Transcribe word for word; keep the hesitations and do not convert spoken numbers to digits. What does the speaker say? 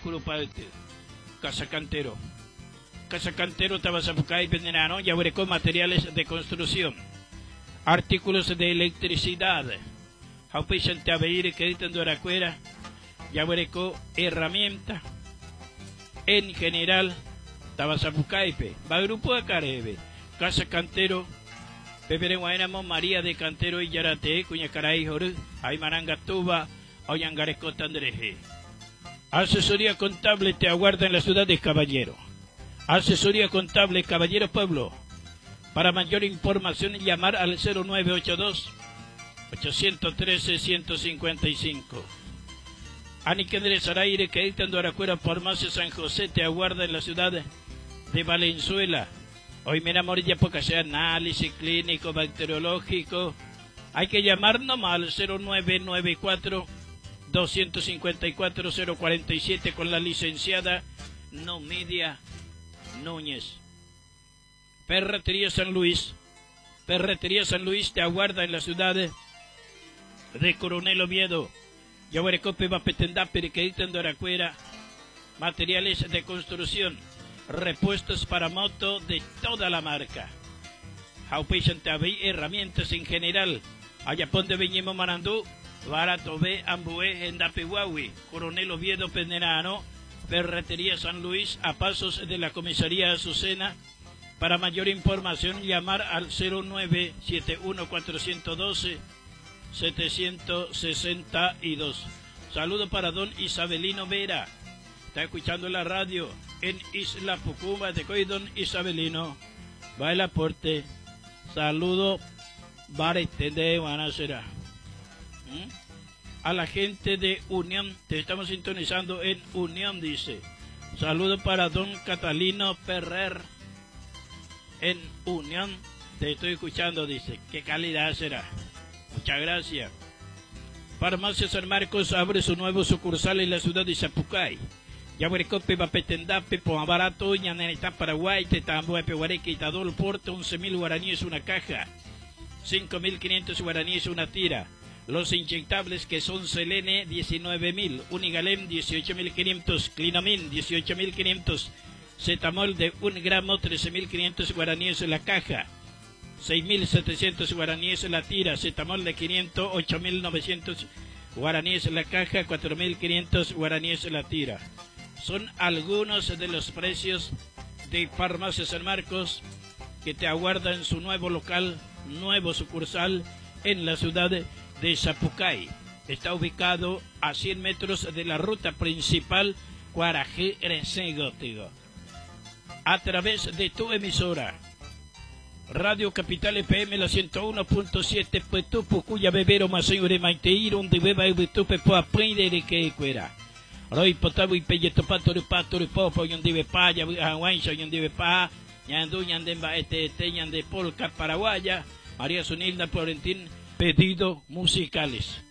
Curupalte, Casa Cantero. Casa Cantero, Tabasapucay, Venenano, Yaburecó, materiales de construcción, artículos de electricidad, Jaupisan Tabeire, Queritan Doracuera, Yaburecó, herramienta, en general, Tabasapucaipe, Bagrupo de Carebe, Casa Cantero, Pepereguainamo, María de Cantero y Yarate, Cuñacaray, Jorú, Aymarangatuba, Oyangareco, Tandreje. Asesoría contable te aguarda en la ciudad de Caballero. Asesoría contable Caballero Pueblo. Para mayor información llamar al cero nueve ocho dos, ocho uno tres, uno cinco cinco. Aniquendre Saraire, que dictan Doracuera, Farmacia San José te aguarda en la ciudad de Valenzuela. Hoy me enamoré ya porque sea análisis clínico, bacteriológico. Hay que llamar nomás al cero nueve nueve cuatro, dos cinco cuatro, cero cuatro siete con la licenciada Nomidia Núñez. Ferretería San Luis. Ferretería San Luis te aguarda en la ciudad de Coronel Oviedo. Yaguarecope, Vapetendape, que dictan Doracuera. Materiales de construcción. Repuestos para moto de toda la marca. Jaupeishan Tabey, herramientas en general. Ayapón de Beñemo Marandú. Barato B, Ambué, Endapehuahui, Coronel Oviedo Penderano, Ferretería San Luis, a pasos de la comisaría Azucena. Para mayor información, llamar al cero nueve siete uno, cuatro uno dos, siete seis dos. Saludo para don Isabelino Vera. Está escuchando la radio en Isla Pucuma de Coy, don Isabelino. Va el aporte. Saludo para de Guanacera. A la gente de Unión, te estamos sintonizando en Unión, dice. Saludo para don Catalino Ferrer en Unión, te estoy escuchando, dice. Qué calidad será. Muchas gracias. Farmacia San Marcos abre su nuevo sucursal en la ciudad de Zapucay. Yaguarecope, Vapetendape, Pomabarato, Ñanenetá, Paraguay, Tetamboa, Pehuareque, Itadol, Porto, once mil guaraníes una caja, cinco mil quinientos guaraníes una tira. Los inyectables que son Selene, diecinueve mil, Unigalem, dieciocho mil quinientos, Clinamin, dieciocho mil quinientos, Cetamol de un gramo, trece mil quinientos guaraníes la caja, seis mil setecientos guaraníes la tira, Cetamol de quinientos, ocho mil novecientos guaraníes la caja, cuatro mil quinientos guaraníes la tira. Son algunos de los precios de Farmacia San Marcos que te aguarda en su nuevo local, nuevo sucursal en la ciudad de de Zapucay. Está ubicado a cien metros de la ruta principal Cuaraje Gótico. A través de tu emisora Radio Capital F M la ciento uno punto siete, pues tu pucuya bebero maseñore maiteir donde beba y tupe po aprende de que cuera. Roy potabo y pelleto pato de pato de popo y donde bepa ya hawaisha y donde bepa yandu yandemba este este yande polka paraguaya. María Sonilda Florentín. Pedido musicales.